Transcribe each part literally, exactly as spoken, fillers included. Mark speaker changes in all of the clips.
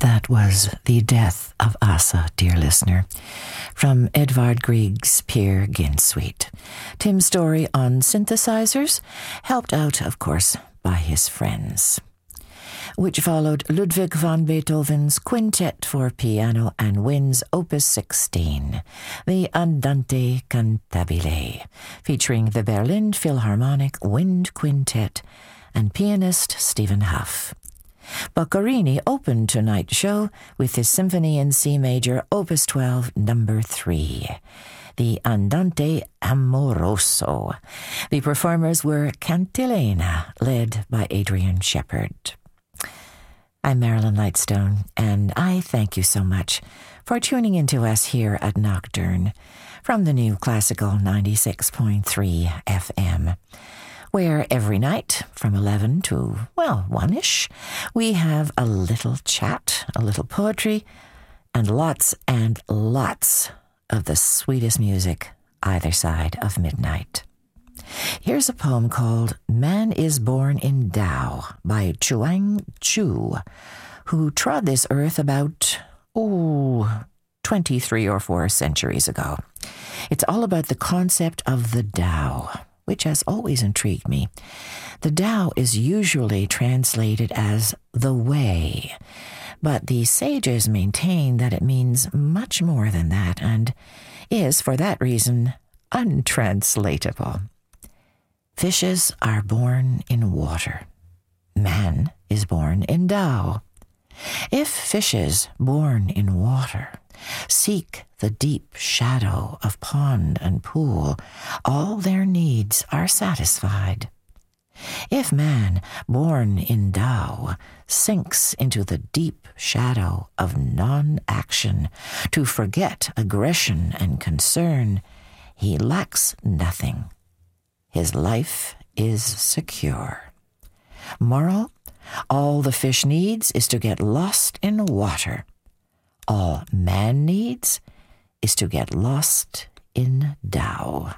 Speaker 1: That was The Death of Asa, dear listener, from Edvard Grieg's Peer Gynt Suite. Tim Story on synthesizers, helped out, of course, by his friends. Which followed Ludwig van Beethoven's Quintet for Piano and Winds Opus sixteen, the Andante Cantabile, featuring the Berlin Philharmonic Wind Quintet and pianist Stephen Huff. Boccherini opened tonight's show with his Symphony in C Major, Opus twelve, number three, the Andante Amoroso. The performers were Cantilena, led by Adrian Shepard. I'm Marilyn Lightstone, and I thank you so much for tuning in to us here at Nocturne from the new Classical ninety-six point three F M. Where every night from eleven to, well, one-ish, we have a little chat, a little poetry, and lots and lots of the sweetest music either side of midnight. Here's a poem called Man is Born in Tao by Chuang Tzu, who trod this earth about, oh, twenty-three or four centuries ago. It's all about the concept of the Tao, which has always intrigued me. The Tao is usually translated as the way, but the sages maintain that it means much more than that and is, for that reason, untranslatable. Fishes are born in water. Man is born in Tao. If fishes born in water seek the deep shadow of pond and pool, all their needs are satisfied. If man, born in Tao, sinks into the deep shadow of non-action to forget aggression and concern, he lacks nothing. His life is secure. Moral: all the fish needs is to get lost in water. All man needs is to get lost in Tao.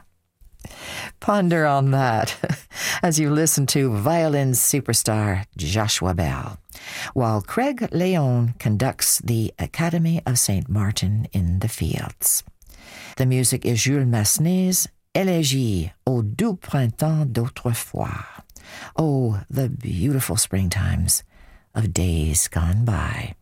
Speaker 1: Ponder on that as you listen to violin superstar Joshua Bell, while Craig Leon conducts the Academy of Saint Martin in the Fields. The music is Jules Massenet's Élégie au doux printemps d'autrefois. Oh, the beautiful springtimes of days gone by.